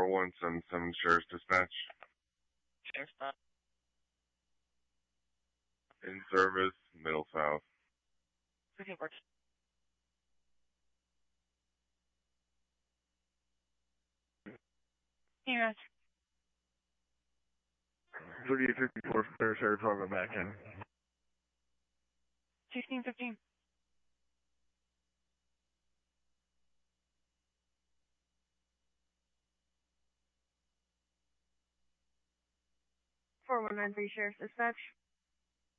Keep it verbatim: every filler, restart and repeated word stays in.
four one seven seven Sheriff's Dispatch. Sheriff's Dispatch. In service, Middle South. fifteen fourteen. Yes. thirty-eight fifty-four, Fair Saratoga back in. sixteen fifteen. four one nine three Sheriff's Dispatch.